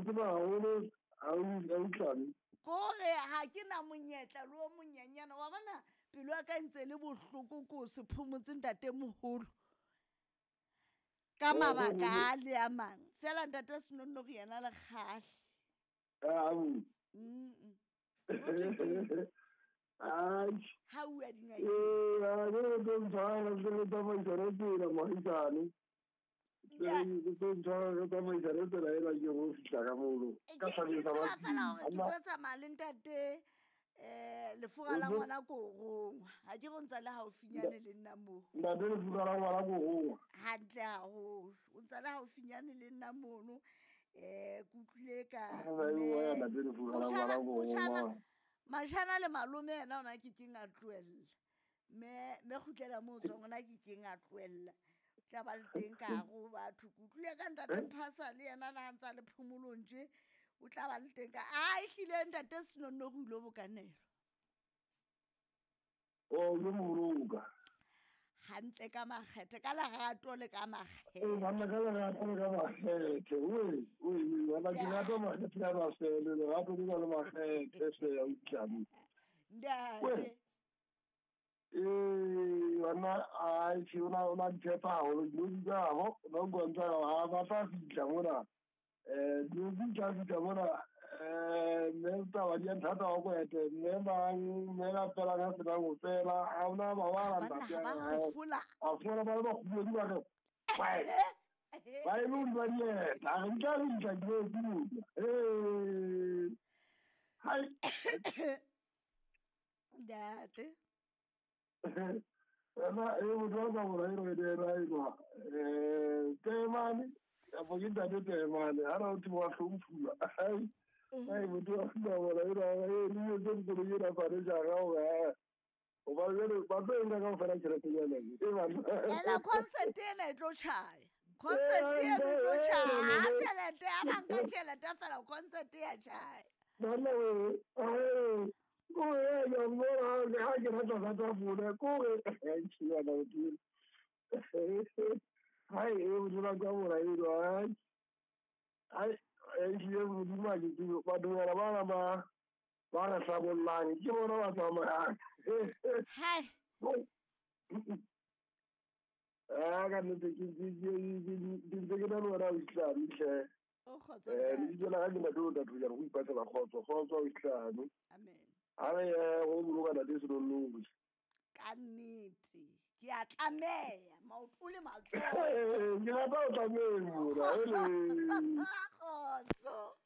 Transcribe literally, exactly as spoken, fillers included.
tseba haholo ha o utlwane kore ha ke na monyetla le o monyenyana wa bona pelo ya ka ntse le bohloko ko se phomotse ntate moholo ka mabaka a le a mang fela ntate Senonno re yena le kgahle a mm o teke ai ha o ya dingakeng eh a re do tsara le do mo jare pele mo isane le do tsara le do mo jare pele ela ke go fitla ka molo ka ke tseba fela hore ke tlo tsamaya le ntate eh lefura la ngwana ko rongwa ha ke go ntsa le haufinyane le nna mo nna le lefura la ngwana ko rongwa hantle haholo o ntsa le haufinyane le nna mono eh kutlile ka mashana le malome yena ona ke keng a tloella me me khutlela mo tsong ona ke keng a tloella tla ba le teng ka go batho kutlile ka ntate Mphasa le yena la ntsa le phomolong nje o tla ba le teng ka a ehlile ntate Senonno go ile bokanelo o le moruka hantle ka makgethe ka lerato le ka makgethe o banna ka lerato le ka makgethe we we wala ke rata makgethe ya basele le rata le le makgethe se ya utlami ndate eh wana ai si una una tshepa ho le dinga ho no gonza ha ba fa fitla mona eh di ka fitla mona eh me ta wa dia thata wa go ete me ba me la pela ga se ba go pela a una ba ba la ta ya ba fula a fula ba ba go di ba go bai bai lu ba ye ta ga ri ga go di eh hai ndate ana e mo do ga mo ra ro de ra ro eh te mani a po ginta de te mani ara o ti wa fula ai ai mo do ga mo ra ro e ni yo de ko ni ra pa de ja ga o ga o ba le ba be nga ga fara kire te yana e ba ela concert ena e tlo chaya concert ena e tlo chaya a chelete a banka chelete fela concert ya chaya no no eh ko e yo mo ra ga ke ra ta ta fula ko e ai chi ya na ti ai e mo do ga mo ra ro ai ai e chi e mo di ma ji ba do ra ba ba ba ra sa bo la ni ki mo ra ba ma hai ah ga ne te ki di di di di di ke na ra isla ni che o khotsa eh di la ga ne do da do ya go ipatsa ba khotso khotso isla no amen are e go mo ga da di se no no ka nnete ke a tlameya maoto le matsoho ke ga ba o tlameya mo ra ele khotso